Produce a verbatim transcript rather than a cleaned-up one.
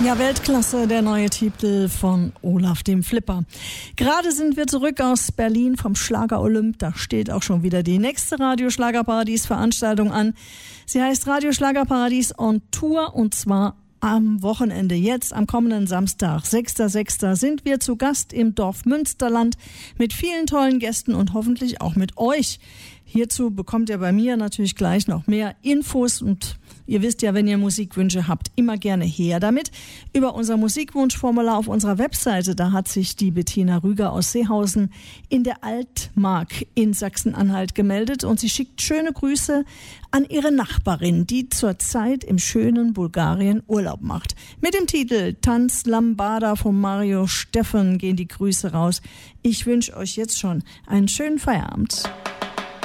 Ja, Weltklasse, der neue Titel von Olaf dem Flipper. Gerade sind wir zurück aus Berlin vom Schlager Olymp. Da steht auch schon wieder die nächste Radio Schlagerparadies Veranstaltung an. Sie heißt Radio Schlagerparadies on Tour und zwar am Wochenende. Jetzt am kommenden Samstag, sechster sechster sind wir zu Gast im Dorf Münsterland mit vielen tollen Gästen und hoffentlich auch mit euch. Hierzu bekommt ihr bei mir natürlich gleich noch mehr Infos und ihr wisst ja, wenn ihr Musikwünsche habt, immer gerne her damit. Über unser Musikwunschformular auf unserer Webseite, da hat sich die Bettina Rüger aus Seehausen in der Altmark in Sachsen-Anhalt gemeldet und sie schickt schöne Grüße an ihre Nachbarin, die zurzeit im schönen Bulgarien Urlaub macht. Mit dem Titel Tanz Lambada von Mario Steffen gehen die Grüße raus. Ich wünsche euch jetzt schon einen schönen Feierabend.